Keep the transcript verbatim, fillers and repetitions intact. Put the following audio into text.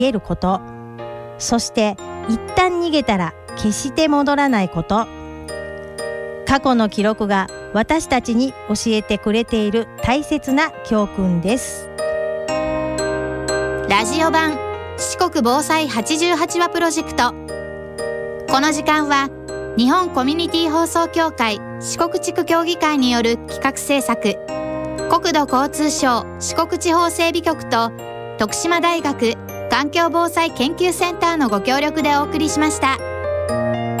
げること、そして一旦逃げたら決して戻らないこと、過去の記録が私たちに教えてくれている大切な教訓です。 ラジオ版四国防災はちじゅうはちわプロジェクト。この時間は日本コミュニティ放送協会四国地区協議会による企画制作、国土交通省四国地方整備局と徳島大学環境防災研究センターのご協力でお送りしました。